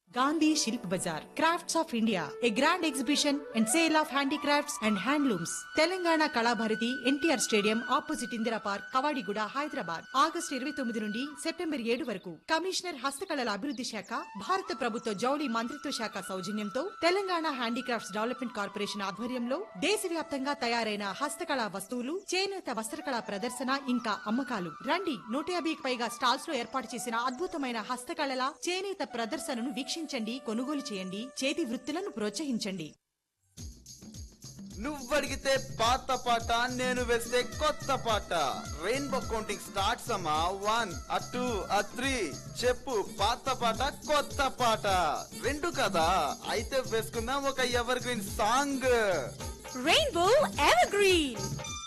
Gandhi Shilp Bazaar, Crafts of India, a grand exhibition and sale of handicrafts and handlooms. Telangana Kalabharati, NTR Stadium, opposite Indira Park, Kavadiguda, Hyderabad. August 29 నుండి September 7 వరకు. Commissioner హస్తకళల అభివృద్ధి శాఖ, భారత ప్రభుత్వ జౌళి మంత్రిత్వ శాఖ సౌజన్యంతో తెలంగాణ హ్యాండీక్రాఫ్ట్స్ డెవలప్మెంట్ కార్పొరేషన్ ఆధ్వర్యంలో దేశవ్యాప్తంగా తయారైన హస్తకళా వస్తువులు, చేనేత వస్త్రకళా ప్రదర్శన ఇంకా అమ్మకాలు. రండి, 150కి పైగా స్టాల్స్ లో ఏర్పాటు చేసిన అద్భుతమైన హస్తకళల, చేనేత ప్రదర్శనను వీక్షించండి, కొనుగోలు చేయండి, చేతి వృత్తులను ప్రోత్సహించండి. నువ్వడిగితే పాత పాట, నేను వేస్తే కొత్త పాట. రెయిన్బో కౌంటింగ్ స్టార్ట్స్ అమ్మా. 1 2 3 చెప్పు. పాత పాట, కొత్త పాట రెండు కదా? అయితే వేసుకుందాం ఒక ever green song. Rainbow ever green.